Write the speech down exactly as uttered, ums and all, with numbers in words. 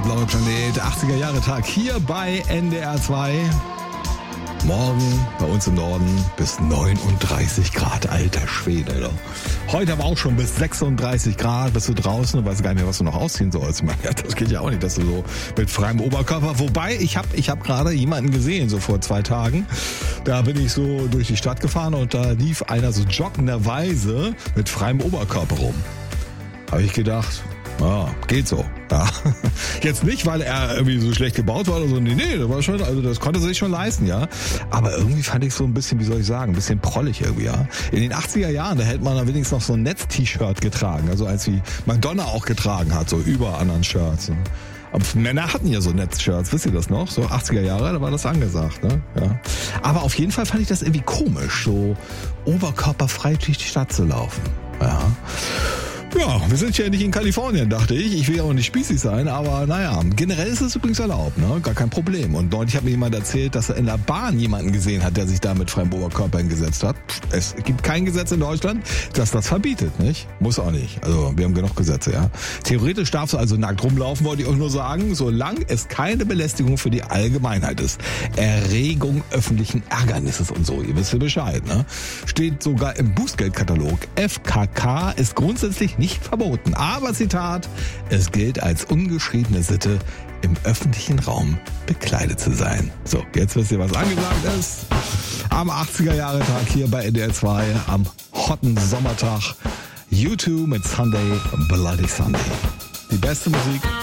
der blaue Planet, achtziger Jahre Tag hier bei N D R zwei. Morgen bei uns im Norden bis neununddreißig Grad, alter Schwede. Oder? Heute aber auch schon bis sechsunddreißig Grad, bist du draußen und weißt gar nicht, was du noch ausziehen sollst. Ich meine, ja, das geht ja auch nicht, dass du so mit freiem Oberkörper, wobei ich habe ich hab gerade jemanden gesehen, so vor zwei Tagen, da bin ich so durch die Stadt gefahren und da lief einer so joggenderweise mit freiem Oberkörper rum. Habe ich gedacht, ja, geht so. Ja. Jetzt nicht, weil er irgendwie so schlecht gebaut war oder so. Nee, nee, das war schon, also das konnte er sich schon leisten, ja. Aber irgendwie fand ich so ein bisschen, wie soll ich sagen, ein bisschen prollig irgendwie, ja. In den achtziger Jahren, da hätte man da wenigstens noch so ein Netz-T-Shirt getragen. Also als wie Madonna auch getragen hat, so über anderen Shirts. Aber Männer hatten ja so Netz-Shirts, wisst ihr das noch? So achtziger Jahre, da war das angesagt, ne? Ja. Aber auf jeden Fall fand ich das irgendwie komisch, so oberkörperfrei durch die Stadt zu laufen. Ja. Ja, wir sind ja nicht in Kalifornien, dachte ich. Ich will ja auch nicht spießig sein, aber naja, generell ist es übrigens erlaubt, ne? Gar kein Problem. Und neulich hat mir jemand erzählt, dass er in der Bahn jemanden gesehen hat, der sich da mit freiem Oberkörper hingesetzt hat. Es gibt kein Gesetz in Deutschland, das das verbietet, nicht? Muss auch nicht. Also wir haben genug Gesetze, ja. Theoretisch darfst du also nackt rumlaufen, wollte ich euch nur sagen, solange es keine Belästigung für die Allgemeinheit ist. Erregung öffentlichen Ärgernisses und so, ihr wisst ja Bescheid, ne? Steht sogar im Bußgeldkatalog. F K K ist grundsätzlich nicht verboten. Aber Zitat, es gilt als ungeschriebene Sitte, im öffentlichen Raum bekleidet zu sein. So, jetzt wisst ihr, was angesagt ist. Am achtziger Jahre Tag hier bei N D R zwei, am hotten Sommertag. U zwei mit Sunday, Bloody Sunday. Die beste Musik